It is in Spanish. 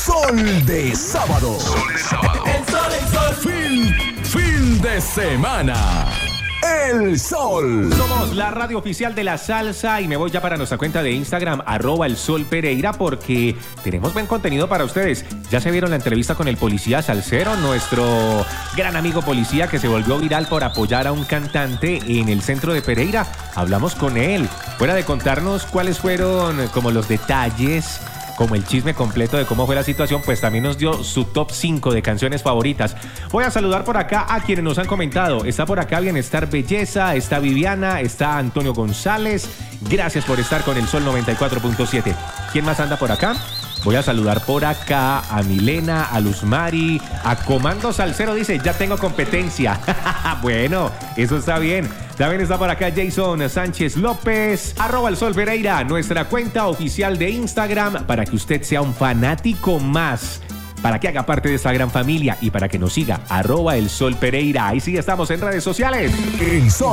Sol de sábado. El sol. Fin de semana. El Sol. Somos la radio oficial de la salsa y me voy ya para nuestra cuenta de Instagram, @elsolpereira, porque tenemos buen contenido para ustedes. Ya se vieron la entrevista con el policía salsero, nuestro gran amigo policía que se volvió viral por apoyar a un cantante en el centro de Pereira. Hablamos con él, fuera de contarnos cuáles fueron como los detalles, como el chisme completo de cómo fue la situación, pues también nos dio su top 5 de canciones favoritas. Voy a saludar por acá a quienes nos han comentado. Está por acá Bienestar Belleza, está Viviana, está Antonio González. Gracias por estar con el Sol 94.7. ¿Quién más anda por acá? Voy a saludar por acá a Milena, a Luz Mari, a Comando Salsero, dice, ya tengo competencia. Bueno, eso está bien. También está por acá Jason Sánchez López, @elsolpereira, nuestra cuenta oficial de Instagram, para que usted sea un fanático más, para que haga parte de esta gran familia y para que nos siga, @elsolpereira. Ahí sí estamos en redes sociales. El Sol.